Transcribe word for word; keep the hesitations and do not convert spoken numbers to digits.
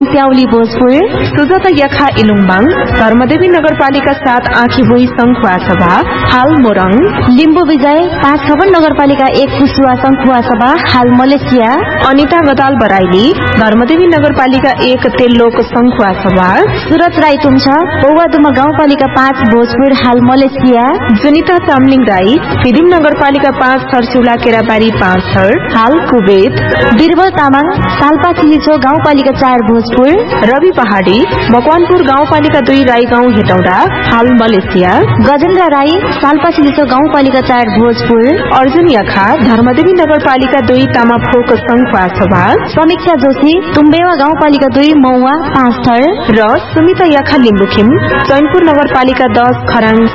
प्याउली भोजपुर, सुजाता याखा इलुङबाङ, धर्मदेवी नगरपालिका सात आँखीभुई संखुवा सभा हाल मोरङ, लिम्बू विजय पाँच छपन नगरपालिका एक कुसुवा संखुवा सभा हाल मलेसिया, अनिता गदाल बराइली धर्मदेवी नगरपालिका एक तेल्लोक संखुवा सभा, सुरत राई तुम्छा पौवादुमा गाउँपालिका पाँच भोजपुर हाल मलेसिया, जुनिता चामलिङ राई सिदिम नगरपालिका पाँच थरचुला केराबारी पाँच थर हाल कुवेत, बिरबल तामाङ साल्पा चिलिचो गाउँपालिका चार भोजपुर, रवि पहाड़ी मकवानपुर गाउँपालिका दुई राई गाउँ हेटौडा हाल मलेसिया, गजेन्द्र राई साल्पा चिलिचो गाउँपालिका चार भोजपुर, अर्जुन याखा धर्मदेवी नगरपालिका दुई तामाफोक संखुवा सभा, समीक्षा जोशी तुम्बेवा गाउँपालिका दुई मौवा पाँच थर र सुमिता याखा लिम्बुखिम चैनपुर नगरपालिका दस खराङ